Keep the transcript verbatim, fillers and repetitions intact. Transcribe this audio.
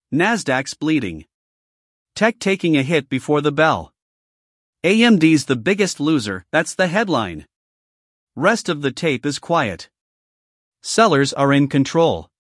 Nasdaq's bleeding. Tech taking a hit before the bell. A M D's the biggest loser, that's the headline. Rest of the tape is quiet. Sellers are in control.